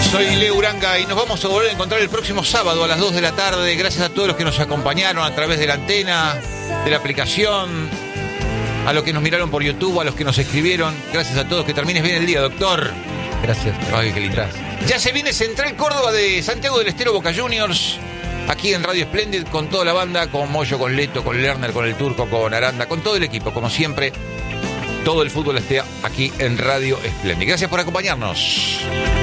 Soy Leo Uranga y nos vamos a volver a encontrar el próximo sábado a las 2 de la tarde. Gracias a todos los que nos acompañaron a través de la antena, de la aplicación, a los que nos miraron por YouTube, a los que nos escribieron. Gracias a todos. Que termines bien el día, doctor. Gracias. Ay, qué lindo. Ya se viene Central Córdoba de Santiago del Estero, Boca Juniors, aquí en Radio Splendid, con toda la banda, con Moyo, con Leto, con Lerner, con el Turco, con Aranda, con todo el equipo, como siempre. Todo el fútbol esté aquí en Radio Splendid. Gracias por acompañarnos.